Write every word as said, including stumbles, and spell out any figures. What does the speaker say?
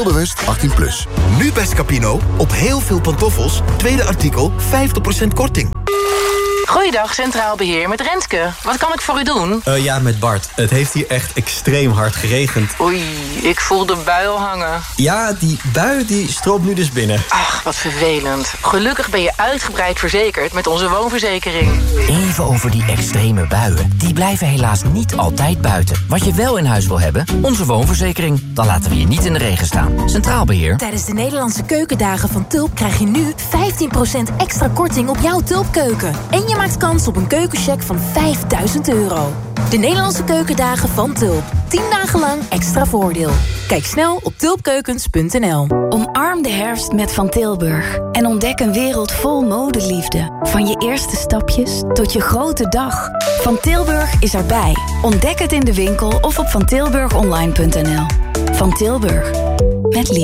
Bewust achttien plus. Nu bij Scapino, op heel veel pantoffels, tweede artikel, vijftig procent korting. Goeiedag, Centraal Beheer met Renske. Wat kan ik voor u doen? Uh, ja, met Bart. Het heeft hier echt extreem hard geregend. Oei, ik voel de bui al hangen. Ja, die bui die stroomt nu dus binnen. Ach, wat vervelend. Gelukkig ben je uitgebreid verzekerd met onze woonverzekering. Even over die extreme buien. Die blijven helaas niet altijd buiten. Wat je wel in huis wil hebben, onze woonverzekering. Dan laten we je niet in de regen staan. Centraal Beheer. Tijdens de Nederlandse keukendagen van Tulp krijg je nu vijftien procent extra korting op jouw Tulpkeuken. En je maakt kans op een keukencheck van vijfduizend euro. De Nederlandse keukendagen van Tulp. tien dagen lang extra voordeel. Kijk snel op tulpkeukens punt n l. Omarm de herfst met Van Tilburg. En ontdek een wereld vol modeliefde. Van je eerste stapjes tot je grote dag. Van Tilburg is erbij. Ontdek het in de winkel of op van tilburg online punt n l. Van Tilburg. Met liefde.